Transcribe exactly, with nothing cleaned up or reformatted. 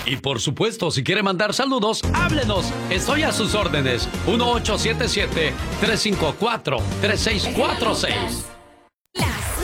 Y por supuesto, si quiere mandar saludos, háblenos. Estoy a sus órdenes. uno ocho siete siete, tres cinco cuatro, tres seis cuatro seis.